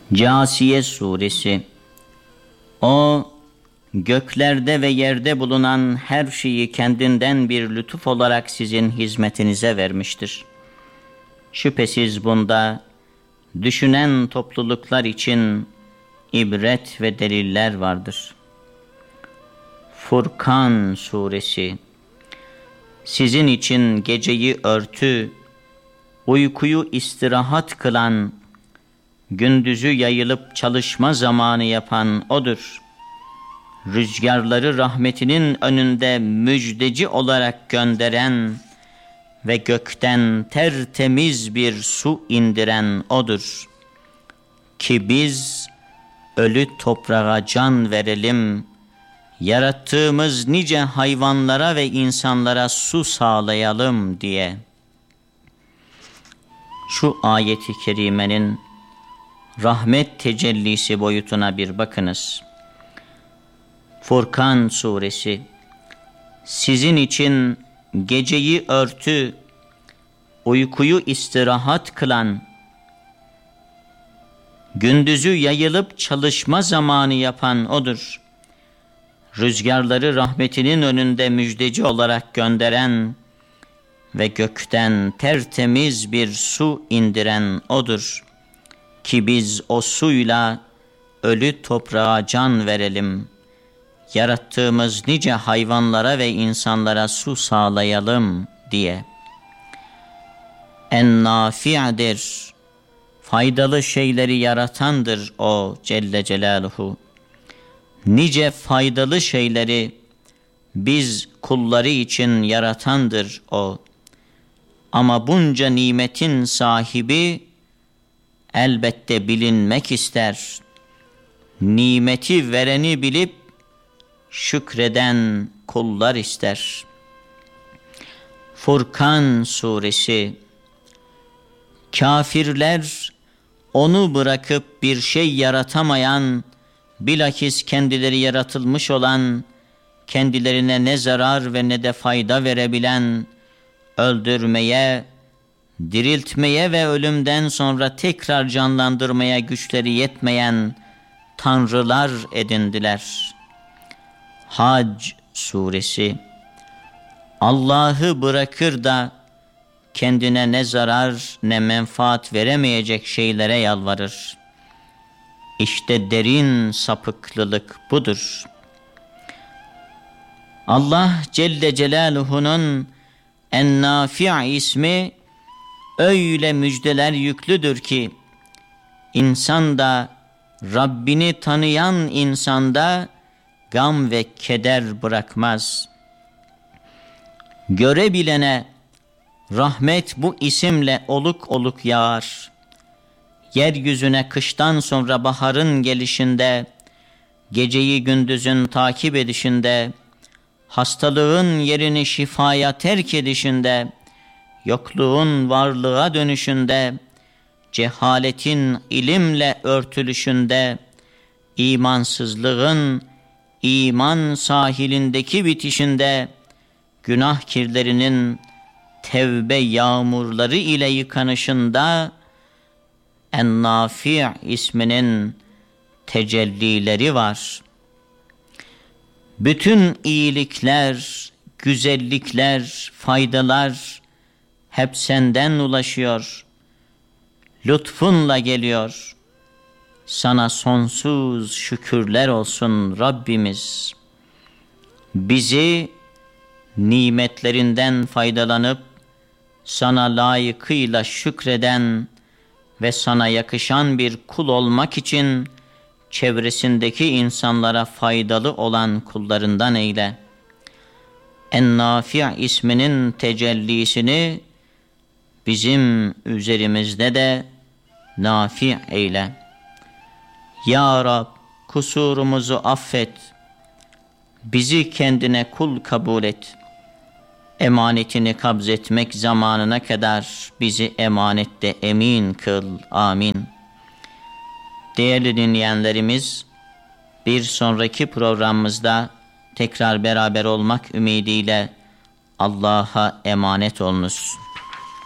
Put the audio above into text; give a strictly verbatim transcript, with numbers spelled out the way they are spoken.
Câsiye Suresi. O göklerde ve yerde bulunan her şeyi kendinden bir lütuf olarak sizin hizmetinize vermiştir. Şüphesiz bunda düşünen topluluklar için ibret ve deliller vardır. Furkan Suresi. Sizin için geceyi örtü, uykuyu istirahat kılan, gündüzü yayılıp çalışma zamanı yapan O'dur. Rüzgarları rahmetinin önünde müjdeci olarak gönderen ve gökten tertemiz bir su indiren O'dur. Ki biz ölü toprağa can verelim, yarattığımız nice hayvanlara ve insanlara su sağlayalım diye. Şu ayeti kerimenin rahmet tecellisi boyutuna bir bakınız. Furkan Suresi. Sizin için geceyi örtü, uykuyu istirahat kılan, gündüzü yayılıp çalışma zamanı yapan O'dur. Rüzgarları rahmetinin önünde müjdeci olarak gönderen ve gökten tertemiz bir su indiren O'dur. Ki biz o suyla ölü toprağa can verelim, yarattığımız nice hayvanlara ve insanlara su sağlayalım diye. En-Nafi'dir, faydalı şeyleri yaratandır O Celle Celaluhu. Nice faydalı şeyleri biz kulları için yaratandır O. Ama bunca nimetin sahibi elbette bilinmek ister. Nimeti vereni bilip şükreden kullar ister. Furkan Suresi. Kafirler onu bırakıp bir şey yaratamayan, bilakis kendileri yaratılmış olan, kendilerine ne zarar ve ne de fayda verebilen, öldürmeye, diriltmeye ve ölümden sonra tekrar canlandırmaya güçleri yetmeyen tanrılar edindiler. Hac Suresi. Allah'ı bırakır da kendine ne zarar ne menfaat veremeyecek şeylere yalvarır. İşte derin sapıklılık budur. Allah Celle Celaluhu'nun En-Nafi' ismi öyle müjdeler yüklüdür ki, insan da, Rabbini tanıyan insanda gam ve keder bırakmaz. Görebilene rahmet bu isimle oluk oluk yağar. Yeryüzüne kıştan sonra baharın gelişinde, geceyi gündüzün takip edişinde, hastalığın yerini şifaya terk edişinde, yokluğun varlığa dönüşünde, cehaletin ilimle örtülüşünde, imansızlığın iman sahilindeki bitişinde, günah kirlerinin tevbe yağmurları ile yıkanışında, En-Nafi' isminin tecellileri var. Bütün iyilikler, güzellikler, faydalar hep senden ulaşıyor. Lütfunla geliyor. Sana sonsuz şükürler olsun Rabbimiz. Bizi nimetlerinden faydalanıp sana layıkıyla şükreden ve sana yakışan bir kul olmak için çevresindeki insanlara faydalı olan kullarından eyle. En-Nafi' isminin tecellisini bizim üzerimizde de nafi' eyle. Ya Rab, kusurumuzu affet, bizi kendine kul kabul et. Emanetini kabzetmek zamanına kadar bizi emanette emin kıl. Amin. Değerli dinleyenlerimiz, bir sonraki programımızda tekrar beraber olmak ümidiyle Allah'a emanet olunuz.